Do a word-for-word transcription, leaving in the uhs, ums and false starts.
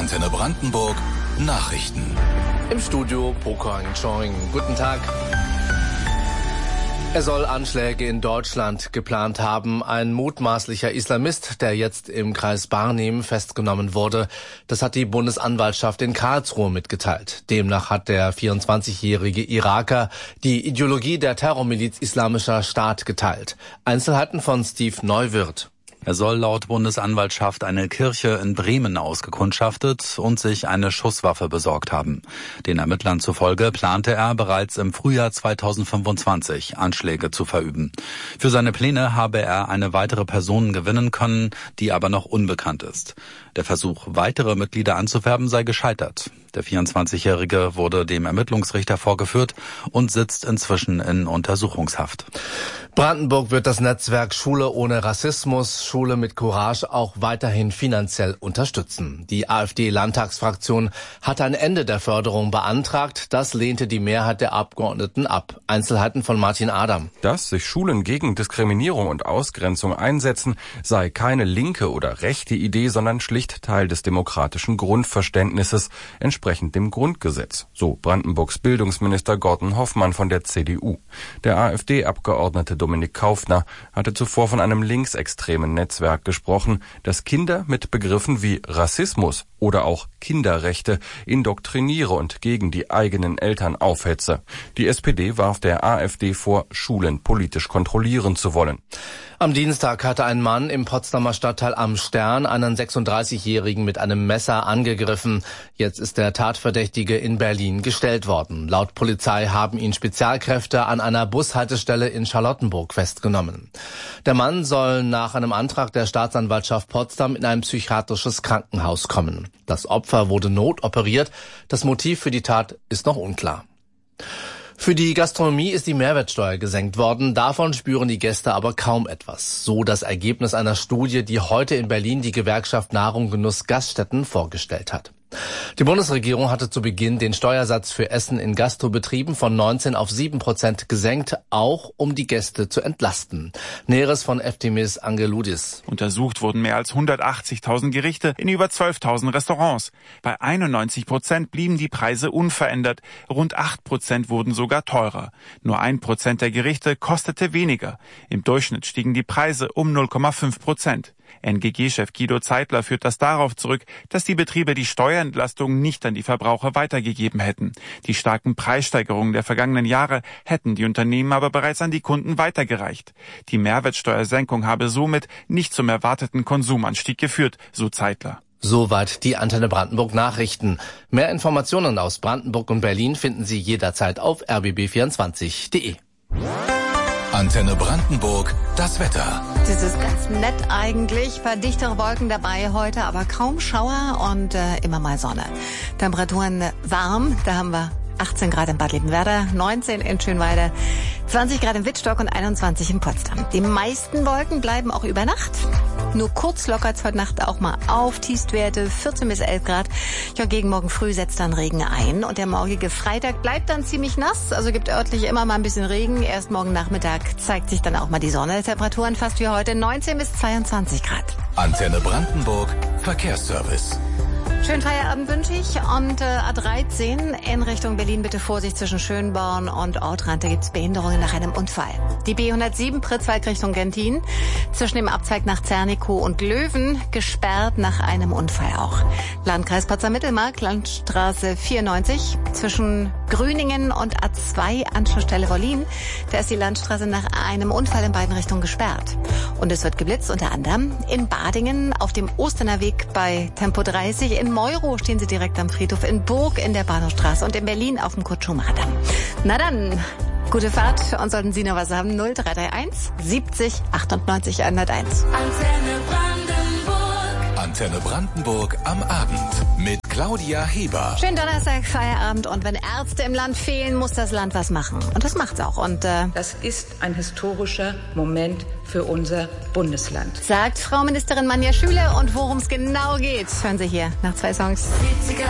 Antenne Brandenburg Nachrichten. Im Studio Pokoing Choing. Guten Tag. Er soll Anschläge in Deutschland geplant haben. Ein mutmaßlicher Islamist, der jetzt im Kreis Barnim festgenommen wurde. Das hat die Bundesanwaltschaft in Karlsruhe mitgeteilt. Demnach hat der vierundzwanzigjährige Iraker die Ideologie der Terrormiliz Islamischer Staat geteilt. Einzelheiten von Steve Neuwirth. Er soll laut Bundesanwaltschaft eine Kirche in Bremen ausgekundschaftet und sich eine Schusswaffe besorgt haben. Den Ermittlern zufolge plante er bereits im Frühjahr zweitausendfünfundzwanzig Anschläge zu verüben. Für seine Pläne habe er eine weitere Person gewinnen können, die aber noch unbekannt ist. Der Versuch, weitere Mitglieder anzuwerben, sei gescheitert. Der vierundzwanzigjährige wurde dem Ermittlungsrichter vorgeführt und sitzt inzwischen in Untersuchungshaft. Brandenburg wird das Netzwerk Schule ohne Rassismus, Schule mit Courage auch weiterhin finanziell unterstützen. Die AfD-Landtagsfraktion hatte ein Ende der Förderung beantragt. Das lehnte die Mehrheit der Abgeordneten ab. Einzelheiten von Martin Adam. Dass sich Schulen gegen Diskriminierung und Ausgrenzung einsetzen, sei keine linke oder rechte Idee, sondern schlicht Teil des demokratischen Grundverständnisses, entsprechend dem Grundgesetz, so Brandenburgs Bildungsminister Gordon Hoffmann von der C D U. Der AfD-Abgeordnete Dominik Kaufner hatte zuvor von einem linksextremen Netzwerk gesprochen, das Kinder mit Begriffen wie Rassismus oder auch Kinderrechte indoktriniere und gegen die eigenen Eltern aufhetze. Die S P D warf der AfD vor, Schulen politisch kontrollieren zu wollen. Am Dienstag hatte ein Mann im Potsdamer Stadtteil Am Stern einen sechsunddreißigjährigen mit einem Messer angegriffen. Jetzt ist der Tatverdächtige in Berlin gestellt worden. Laut Polizei haben ihn Spezialkräfte an einer Bushaltestelle in Charlottenburg festgenommen. Der Mann soll nach einem Antrag der Staatsanwaltschaft Potsdam in ein psychiatrisches Krankenhaus kommen. Das Opfer wurde notoperiert. Das Motiv für die Tat ist noch unklar. Für die Gastronomie ist die Mehrwertsteuer gesenkt worden. Davon spüren die Gäste aber kaum etwas. So das Ergebnis einer Studie, die heute in Berlin die Gewerkschaft Nahrung Genuss Gaststätten vorgestellt hat. Die Bundesregierung hatte zu Beginn den Steuersatz für Essen in Gastrobetrieben von neunzehn auf sieben Prozent gesenkt, auch um die Gäste zu entlasten. Näheres von Eftimis Angeludis. Untersucht wurden mehr als hundertachtzigtausend Gerichte in über zwölftausend Restaurants. Bei einundneunzig Prozent blieben die Preise unverändert. Rund acht Prozent wurden sogar teurer. Nur ein Prozent der Gerichte kostete weniger. Im Durchschnitt stiegen die Preise um null Komma fünf Prozent. N G G-Chef Guido Zeitler führt das darauf zurück, dass die Betriebe die Steuerentlastung nicht an die Verbraucher weitergegeben hätten. Die starken Preissteigerungen der vergangenen Jahre hätten die Unternehmen aber bereits an die Kunden weitergereicht. Die Mehrwertsteuersenkung habe somit nicht zum erwarteten Konsumanstieg geführt, so Zeitler. Soweit die Antenne Brandenburg Nachrichten. Mehr Informationen aus Brandenburg und Berlin finden Sie jederzeit auf r b b vierundzwanzig punkt de. Antenne Brandenburg, das Wetter. Das ist ganz nett eigentlich. Ein paar dichtere Wolken dabei heute, aber kaum Schauer und äh, immer mal Sonne. Temperaturen warm, da haben wir achtzehn Grad in Bad Liebenwerda, neunzehn in Schönwalde, zwanzig Grad in Wittstock und einundzwanzig in Potsdam. Die meisten Wolken bleiben auch über Nacht. Nur kurz lockert es heute Nacht auch mal auf. Tiefstwerte vierzehn bis elf Grad. Ja, gegen morgen früh setzt dann Regen ein. Und der morgige Freitag bleibt dann ziemlich nass. Also gibt örtlich immer mal ein bisschen Regen. Erst morgen Nachmittag zeigt sich dann auch mal die Sonne. Temperaturen fast wie heute neunzehn bis zweiundzwanzig Grad. Antenne Brandenburg Verkehrsservice. Schönen Feierabend wünsche ich. Und äh, A dreizehn in Richtung Berlin, bitte Vorsicht zwischen Schönborn und Ortrand. Da gibt's Behinderungen nach einem Unfall. Die B hundertsieben Pritzwalk Richtung Gentin. Zwischen dem Abzweig nach Zernikow und Löwen gesperrt nach einem Unfall auch. Landkreis Potsdam-Mittelmark, Landstraße vierundneunzig. Zwischen Grüningen und A zwei Anschlussstelle Wollin. Da ist die Landstraße nach einem Unfall in beiden Richtungen gesperrt. Und es wird geblitzt unter anderem in Badingen auf dem Osterner Weg bei Tempo dreißig. In Meuro stehen sie direkt am Friedhof, in Burg in der Bahnhofstraße und in Berlin auf dem Kurt-Schumacher-Damm. Na dann, gute Fahrt und sollten Sie noch was haben, null drei drei eins siebzig achtundneunzig hunderteins. Antenne Brandenburg. Antenne Brandenburg am Abend mit Claudia Heber. Schönen Donnerstag, Feierabend. Und wenn Ärzte im Land fehlen, muss das Land was machen. Und das macht's auch. Und äh, das ist ein historischer Moment für unser Bundesland, sagt Frau Ministerin Manja Schüle. Und worum es genau geht, hören Sie hier nach zwei Songs.